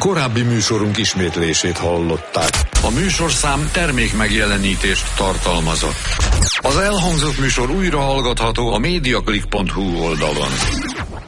Korábbi műsorunk ismétlését hallották. A műsorszám termék megjelenítést tartalmazott. Az elhangzott műsor újra hallgatható a mediaclick.hu oldalon.